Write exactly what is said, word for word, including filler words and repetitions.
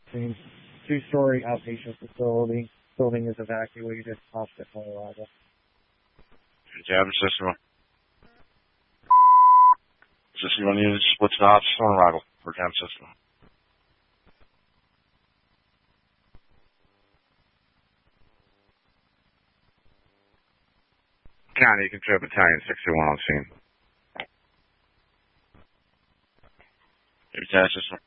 scene. Two-story outpatient facility. Building is evacuated. Hospital arrival. Jab system. System on unit splits to hospital arrival for jab system. County Control Battalion sixty-one on scene. Jab system.